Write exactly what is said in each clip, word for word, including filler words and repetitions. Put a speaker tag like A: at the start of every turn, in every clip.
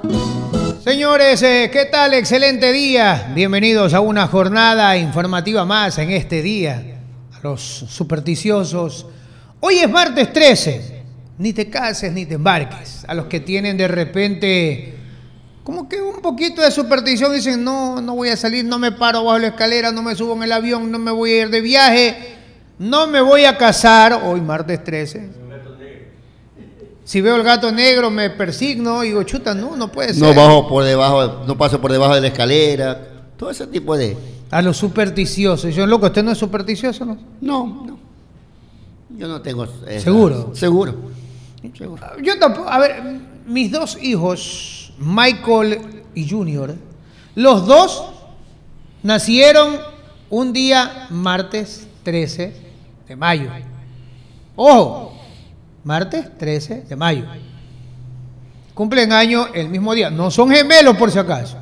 A: Señores, eh, ¿qué tal? Excelente día. Bienvenidos a una jornada informativa más en este día. A los supersticiosos. Hoy es martes trece. Ni te cases ni te embarques. A los que tienen de repente como que un poquito de superstición, dicen, no, no voy a salir, no me paro bajo la escalera, no me subo en el avión, no me voy a ir de viaje, no me voy a casar. Hoy martes trece. Si veo el gato negro me persigno y digo, chuta, no, no puede ser.
B: No bajo por debajo, no paso por debajo de la escalera, todo ese tipo de...
A: A los supersticiosos. Yo, loco, ¿usted no es supersticioso, no?
B: No, no. Yo no tengo... Esa...
A: ¿Seguro?
B: Seguro. Seguro.
A: Yo tampoco, a ver, mis dos hijos, Michael y Junior, los dos nacieron un día martes trece de mayo. ¡Ojo! Martes trece de mayo. Cumplen año el mismo día. No son gemelos, por si acaso.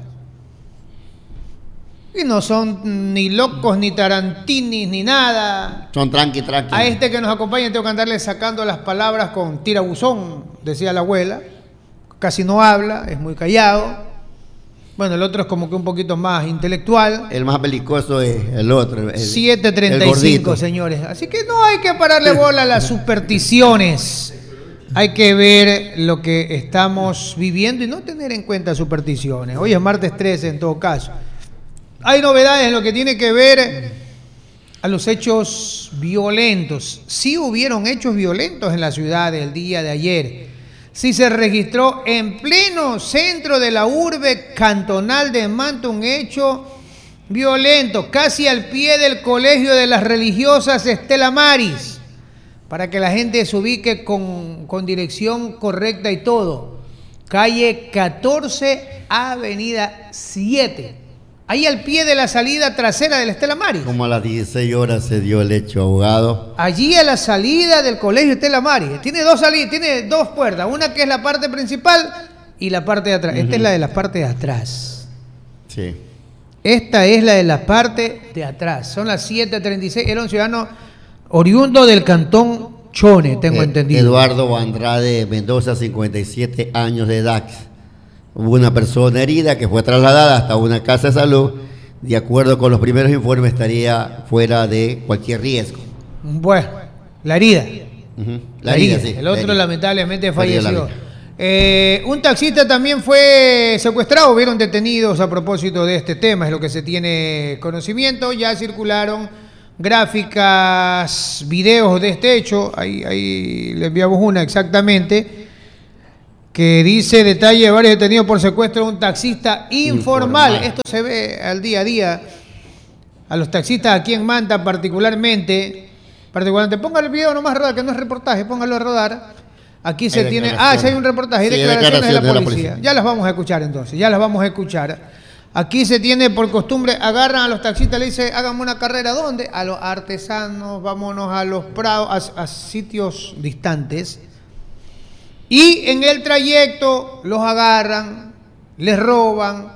A: Y no son ni locos, ni tarantinis, ni nada.
B: Son tranqui, tranqui.
A: A este que nos acompaña tengo que andarle sacando las palabras con tirabuzón, decía la abuela. Casi no habla, es muy callado. Bueno, el otro es como que un poquito más intelectual.
B: El más belicoso es el otro.
A: siete treinta y cinco, señores. Así que no hay que pararle bola a las supersticiones. Hay que ver lo que estamos viviendo y no tener en cuenta supersticiones. Hoy es martes trece en todo caso. Hay novedades en lo que tiene que ver a los hechos violentos. Sí hubieron hechos violentos en la ciudad el día de ayer. Sí se registró en pleno centro de la urbe cantonal de Manta un hecho violento, casi al pie del colegio de las religiosas Estela Maris, para que la gente se ubique con, con dirección correcta y todo. Calle catorce, avenida siete. Ahí al pie de la salida trasera de la Estela Maris.
B: Como a las dieciséis horas se dio el hecho, abogado.
A: Allí a la salida del colegio Estela Maris. Tiene dos salidas, tiene dos puertas. Una que es la parte principal y la parte de atrás. Uh-huh. Esta es la de la parte de atrás.
B: Sí.
A: Esta es la de la parte de atrás. Son las siete treinta y seis. Era un ciudadano oriundo del cantón Chone, tengo
B: eh,
A: entendido.
B: Eduardo Andrade Mendoza, cincuenta y siete años de edad. Hubo una persona herida que fue trasladada hasta una casa de salud. De acuerdo con los primeros informes, estaría fuera de cualquier riesgo.
A: Bueno, la herida.
B: Uh-huh.
A: La,
B: la herida, herida, sí.
A: El otro
B: herida.
A: lamentablemente falleció. Eh, un taxista también fue secuestrado, vieron detenidos a propósito de este tema, es lo que se tiene conocimiento. Ya circularon gráficas, videos de este hecho. Ahí, ahí le enviamos una exactamente, que dice detalle de varios detenidos por secuestro de un taxista informal. informal. Esto se ve al día a día. A los taxistas aquí en Manta particularmente, particularmente, póngale el video nomás a rodar, que no es reportaje, póngalo a rodar. Aquí se tiene, ah, sí hay un reportaje, hay sí, declaraciones, declaraciones de, la de la policía. Ya las vamos a escuchar entonces, ya las vamos a escuchar. Aquí se tiene por costumbre, agarran a los taxistas, le dicen, háganme una carrera, ¿dónde? A los artesanos, vámonos a los prados, a, a sitios distantes. Y en el trayecto los agarran, les roban,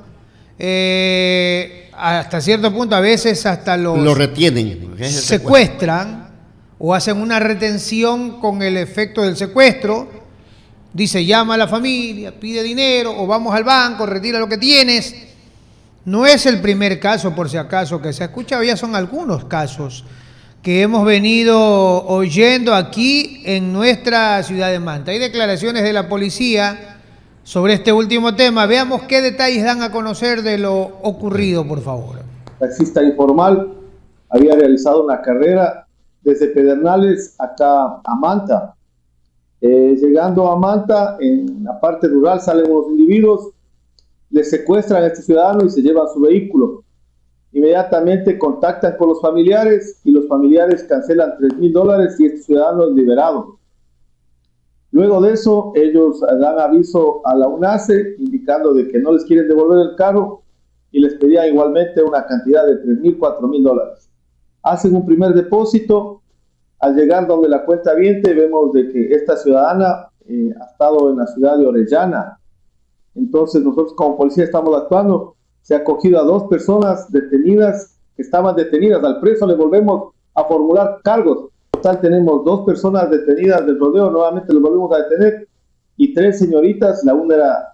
A: eh, hasta cierto punto a veces hasta los
B: lo retienen,
A: secuestran o hacen una retención con el efecto del secuestro. Dice, llama a la familia, pide dinero o vamos al banco, retira lo que tienes. No es el primer caso, por si acaso, que se ha escuchado, ya son algunos casos que hemos venido oyendo aquí en nuestra ciudad de Manta. Hay declaraciones de la policía sobre este último tema. Veamos qué detalles dan a conocer de lo ocurrido, por favor.
C: Taxista informal había realizado una carrera desde Pedernales acá a Manta. Eh, llegando a Manta, en la parte rural salen unos individuos, le secuestran a este ciudadano y se llevan su vehículo. Inmediatamente contactan con los familiares y los familiares cancelan tres mil dólares y este ciudadano es liberado. Luego de eso, ellos dan aviso a la UNACE indicando de que no les quieren devolver el carro y les pedían igualmente una cantidad de tres mil, cuatro mil dólares. Hacen un primer depósito. Al llegar donde la cuenta viente, vemos de que esta ciudadana eh, ha estado en la ciudad de Orellana. Entonces nosotros como policía estamos actuando. Se ha cogido a dos personas detenidas, que estaban detenidas. Al preso le volvemos a formular cargos. En total tenemos dos personas detenidas del rodeo, nuevamente los volvemos a detener. Y tres señoritas, la una era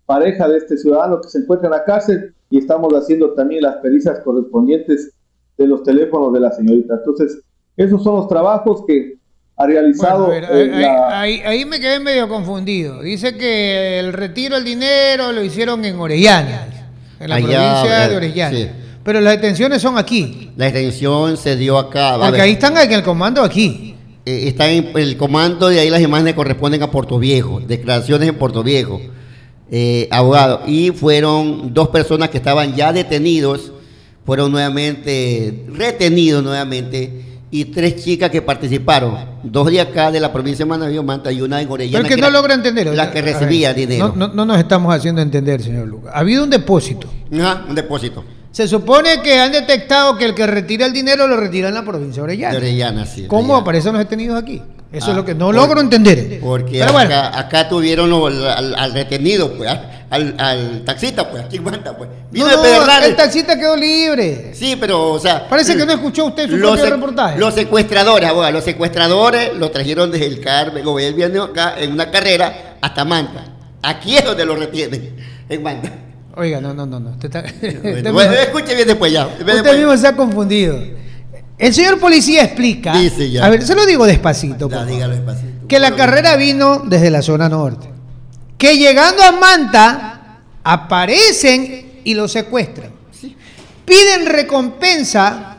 C: pareja de este ciudadano que se encuentra en la cárcel y estamos haciendo también las pericias correspondientes de los teléfonos de la señorita. Entonces, esos son los trabajos que ha realizado.
A: Bueno, a ver, ahí, la... ahí, ahí me quedé medio confundido. Dice que el retiro del dinero lo hicieron en Orellana, en la Allá, provincia eh, de Orellana. Sí. Pero las detenciones son aquí.
B: La detención se dio acá.
A: Porque ahí están en el comando aquí.
B: Eh, está en el comando, de ahí las imágenes corresponden a Puerto Viejo, declaraciones en Puerto Viejo, eh, abogado. Y fueron dos personas que estaban ya detenidos, fueron nuevamente retenidos nuevamente. Y tres chicas que participaron, dos de acá de la provincia de Manaví, Manta y una en Orellana.
A: Pero que, que no logra entender.
B: La que recibía ver, dinero.
A: No, no, no nos estamos haciendo entender, señor Lucas. Ha habido un depósito.
B: Ajá, un depósito.
A: Se supone que han detectado que el que retira el dinero lo retira en la provincia de Orellana.
B: De Orellana, sí.
A: ¿Cómo
B: Orellana.
A: aparecen los detenidos aquí? Eso ah, es lo que no
B: por,
A: logro entender.
B: Porque acá, bueno. acá tuvieron lo, al, al retenido, pues, al, al taxista, pues, aquí Manta, pues.
A: Vino no, de no, el taxista quedó libre.
B: Sí, pero, o sea...
A: Parece que no escuchó usted su propio
B: se,
A: reportaje.
B: Los secuestradores, abogado, los secuestradores lo trajeron desde el Carmen, o él viene acá en una carrera hasta Manta. Aquí es donde lo retienen, en Manta.
A: Oiga, no, no, no, no. Usted está,
B: bueno, bueno, escuche bien después ya.
A: Usted después. mismo se ha confundido. El señor policía explica,
B: Dice ya.
A: a ver, se lo digo despacito,
B: ya, dígalo despacito,
A: que la carrera vino desde la zona norte, que llegando a Manta aparecen y lo secuestran, sí. Piden recompensa,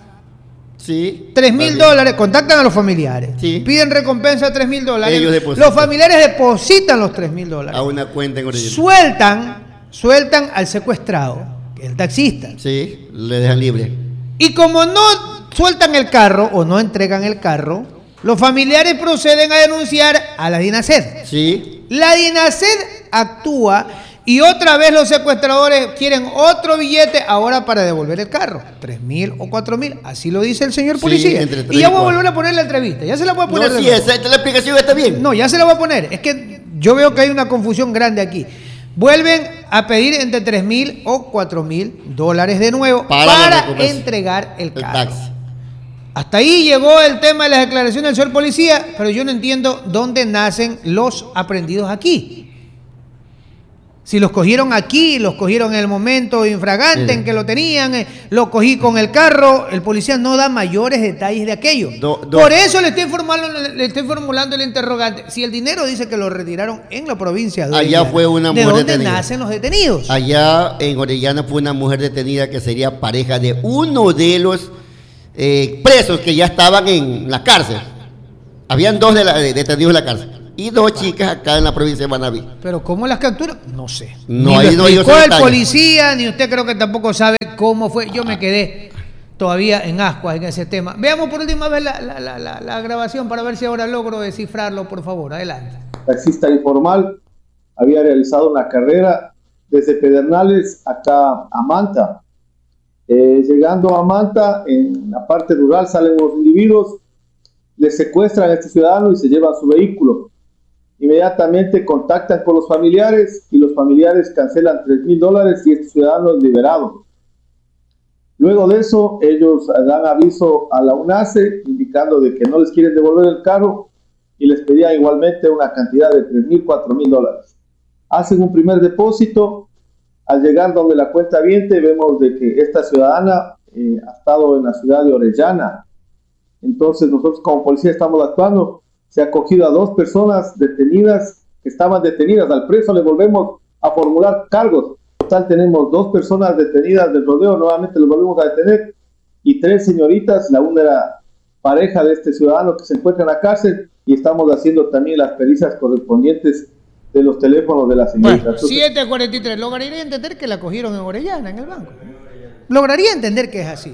B: sí,
A: tres mil dólares, contactan a los familiares,
B: sí.
A: Piden recompensa tres mil dólares, los familiares depositan los tres mil dólares
B: a una cuenta en Orellana,
A: sueltan, sueltan al secuestrado, que es el taxista,
B: sí, le dejan libre,
A: y como no sueltan el carro o no entregan el carro, los familiares proceden a denunciar a la DINASED.
B: Sí.
A: La DINASED actúa y otra vez los secuestradores quieren otro billete ahora para devolver el carro. Tres mil o cuatro mil, así lo dice el señor policía. Sí, y ya voy a volver a poner la entrevista, ya se la voy a poner.
B: No, sí, esa, la explicación está bien.
A: No, ya se la voy a poner. Es que yo veo que hay una confusión grande aquí. Vuelven a pedir entre tres mil o cuatro mil dólares de nuevo para, para entregar el carro. El taxi. Hasta ahí llegó el tema de las declaraciones del señor policía, pero yo no entiendo dónde nacen los aprendidos aquí. Si los cogieron aquí, los cogieron en el momento infragante sí. en que lo tenían, eh, lo cogí con el carro, el policía no da mayores detalles de aquello. Do, do. Por eso le estoy, formando, le estoy formulando el interrogante. Si el dinero dice que lo retiraron en la provincia de Orellana,
B: allá fue una mujer
A: ¿de dónde
B: detenida.
A: nacen los detenidos?
B: Allá en Orellana fue una mujer detenida que sería pareja de uno de los eh, presos que ya estaban en la cárcel. Habían dos de, la, de detenidos en la cárcel. Y dos chicas acá en la provincia de Manaví.
A: ¿Pero cómo las capturan? No sé.
B: No,
A: ni
B: ahí
A: lo
B: no
A: explicó el policía, ni usted creo que tampoco sabe cómo fue. Yo me quedé todavía en ascuas en ese tema. Veamos por última vez la, la, la, la, la grabación para ver si ahora logro descifrarlo, por favor. Adelante.
C: Taxista informal había realizado una carrera desde Pedernales acá a Manta. Eh, llegando a Manta, en la parte rural salen unos individuos, le secuestran a este ciudadano y se llevan su vehículo. Inmediatamente contactan con los familiares y los familiares cancelan tres mil dólares y este ciudadano es liberado. Luego de eso, ellos dan aviso a la UNACE indicando de que no les quieren devolver el carro y les pedían igualmente una cantidad de tres mil, cuatro mil dólares. Hacen un primer depósito. Al llegar donde la cuenta viente, vemos de que esta ciudadana eh, ha estado en la ciudad de Orellana. Entonces nosotros como policía estamos actuando. Se ha cogido a dos personas detenidas, que estaban detenidas. Al preso le volvemos a formular cargos. En total tenemos dos personas detenidas del rodeo, nuevamente los volvemos a detener. Y tres señoritas, la una era pareja de este ciudadano que se encuentra en la cárcel. Y estamos haciendo también las pericias correspondientes de los teléfonos de la señorita.
A: Bueno, siete cuarenta y tres, lograría entender que la cogieron en Orellana, en el banco. Lograría entender que es así.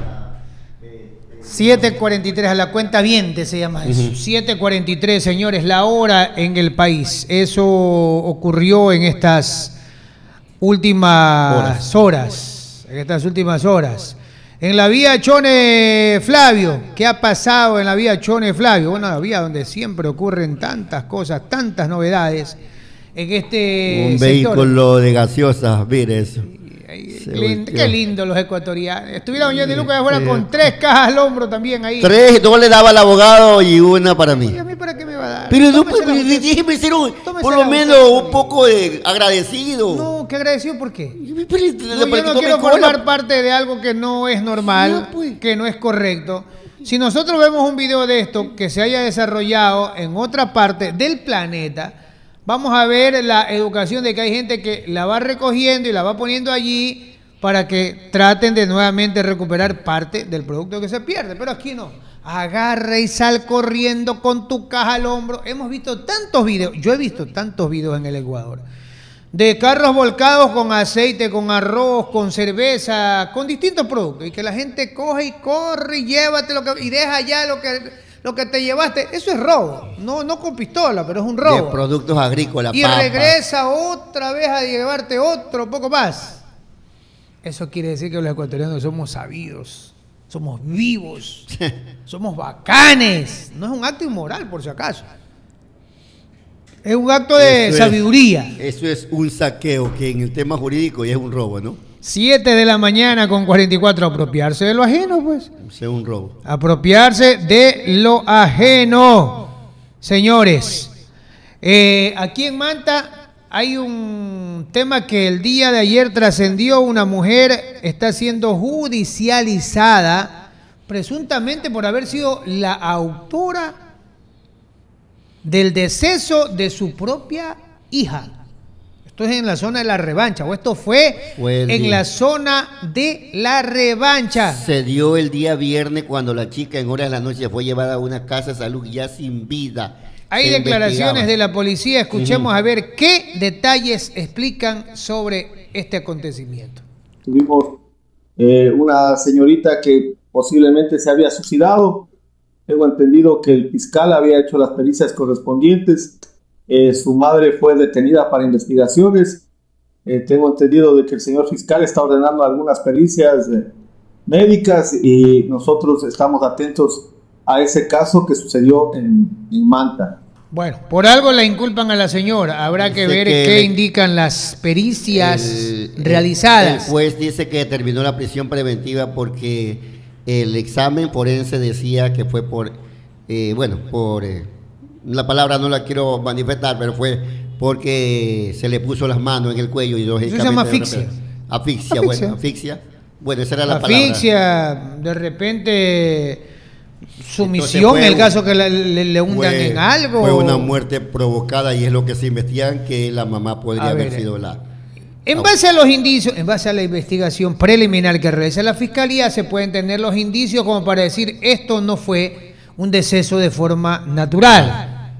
A: siete cuarenta y tres, a la cuenta viente se llama eso. Uh-huh. siete cuarenta y tres, señores, la hora en el país. Eso ocurrió en estas últimas horas. horas. En estas últimas horas. En la vía Chone Flavio, ¿qué ha pasado en la vía Chone Flavio? Bueno, la vía donde siempre ocurren tantas cosas, tantas novedades en este
B: Un
A: sector.
B: Vehículo de gaseosas, mire eso.
A: Qué, qué lindo los ecuatorianos. Estuvieron yo de Lucas de afuera con tres cajas al hombro también ahí.
B: Tres, dos le daba al abogado y una para mí.
A: ¿Y a mí para qué me va a dar?
B: Pero no, pues, déjeme ser un, por lo menos un poco de agradecido.
A: No, ¿qué agradecido por qué?
B: Pero,
A: no, yo no quiero formar parte de algo que no es normal, no, pues. que no es correcto. Si nosotros vemos un video de esto que se haya desarrollado en otra parte del planeta, vamos a ver la educación de que hay gente que la va recogiendo y la va poniendo allí para que traten de nuevamente recuperar parte del producto que se pierde. Pero aquí no. Agarra y sal corriendo con tu caja al hombro. Hemos visto tantos videos, yo he visto tantos videos en el Ecuador, de carros volcados con aceite, con arroz, con cerveza, con distintos productos, y que la gente coge y corre y llévate lo que, y deja ya lo que, lo que te llevaste. Eso es robo, no, no con pistola, pero es un robo.
B: De productos agrícolas.
A: Y papa. Regresa otra vez a llevarte otro poco más. Eso quiere decir que los ecuatorianos somos sabidos, somos vivos, somos bacanes. No es un acto inmoral, por si acaso. Es un acto de eso sabiduría.
B: Es, eso es un saqueo, que en el tema jurídico ya es un robo, ¿no?
A: siete de la mañana con cuarenta y cuatro. Apropiarse de lo ajeno, pues.
B: Es un robo.
A: Apropiarse de lo ajeno. Señores, eh, aquí en Manta hay un tema que el día de ayer trascendió. Una mujer está siendo judicializada presuntamente por haber sido la autora del deceso de su propia hija. Esto es en la zona de La Revancha, o esto fue, fue en día. la zona de La Revancha.
B: Se dio el día viernes cuando la chica en horas de la noche fue llevada a una casa de salud ya sin vida.
A: Hay se declaraciones de la policía, escuchemos uh-huh. a ver qué detalles explican sobre este acontecimiento.
C: Tuvimos eh, una señorita que posiblemente se había suicidado. Tengo entendido que el fiscal había hecho las pericias correspondientes. Eh, su madre fue detenida para investigaciones. Eh, tengo entendido de que el señor fiscal está ordenando algunas pericias eh, médicas y nosotros estamos atentos a ese caso que sucedió en, en Manta.
A: Bueno, por algo la inculpan a la señora. Habrá que dice ver que qué el, indican las pericias el, realizadas.
B: El juez dice que determinó la prisión preventiva porque el examen forense decía que fue por, eh, bueno, por, eh, la palabra no la quiero manifestar, pero fue porque se le puso las manos en el cuello y lógicamente...
A: Eso se llama asfixia.
B: Asfixia, bueno, asfixia. Bueno, esa era la
A: asfixia,
B: palabra.
A: Asfixia, de repente... Sumisión, en el caso que le, le, le hundan
B: fue,
A: en algo.
B: Fue una muerte provocada y es lo que se investigan, que la mamá podría a haber ver, sido la...
A: En base a los indicios, en base a la investigación preliminar que realiza la Fiscalía, se pueden tener los indicios como para decir esto no fue un deceso de forma natural.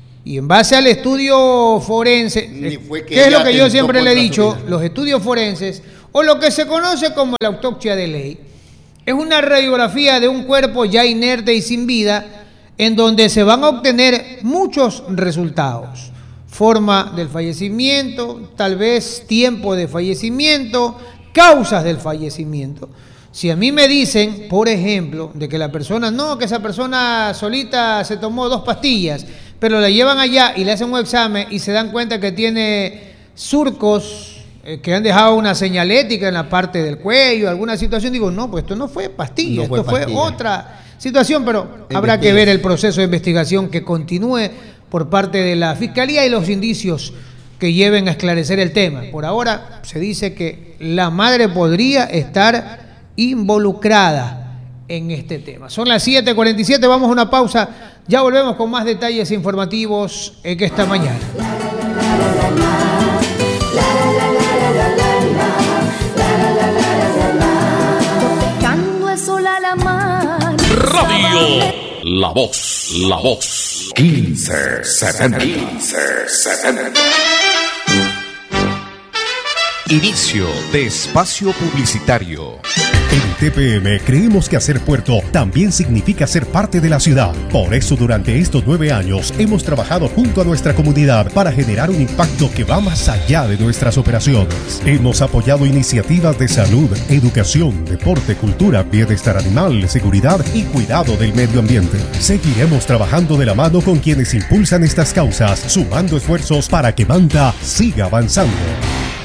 A: Y en base al estudio forense, que, que es lo que yo siempre le he dicho, los estudios forenses, o lo que se conoce como la autopsia de ley, es una radiografía de un cuerpo ya inerte y sin vida, en donde se van a obtener muchos resultados. Forma del fallecimiento, tal vez tiempo de fallecimiento, causas del fallecimiento. Si a mí me dicen, por ejemplo, de que la persona, no, que esa persona solita se tomó dos pastillas, pero la llevan allá y le hacen un examen y se dan cuenta que tiene surcos, que han dejado una señalética en la parte del cuello, alguna situación, digo, no, pues esto no fue pastilla, no fue esto pastilla. Fue otra situación, pero habrá que ver el proceso de investigación que continúe por parte de la Fiscalía y los indicios que lleven a esclarecer el tema. Por ahora se dice que la madre podría estar involucrada en este tema. Son las siete cuarenta y siete, vamos a una pausa, ya volvemos con más detalles informativos en esta mañana.
D: Radio La Voz, La Voz quince setenta. quince setenta. Inicio de espacio publicitario.
E: En T P M creemos que hacer puerto también significa ser parte de la ciudad. Por eso durante estos nueve años hemos trabajado junto a nuestra comunidad para generar un impacto que va más allá de nuestras operaciones. Hemos apoyado iniciativas de salud, educación, deporte, cultura, bienestar animal, seguridad y cuidado del medio ambiente. Seguiremos trabajando de la mano con quienes impulsan estas causas, sumando esfuerzos para que Manta siga avanzando.